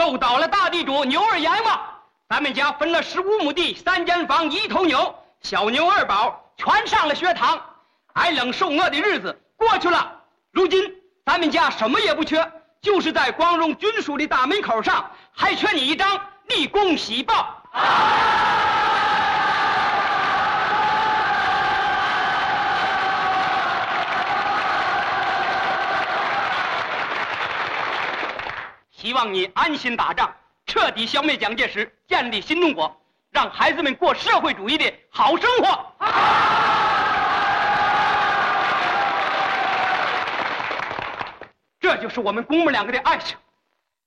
奏倒了大地主牛二阎王。咱们家分了15亩地，3间房，1头牛，小牛2宝全上了学堂。挨冷受饿的日子过去了，如今咱们家什么也不缺，就是在光荣军属的大门口上还缺你一张立功喜报。希望你安心打仗，彻底消灭蒋介石，建立新中国，让孩子们过社会主义的好生活。这就是我们公母2个的爱情。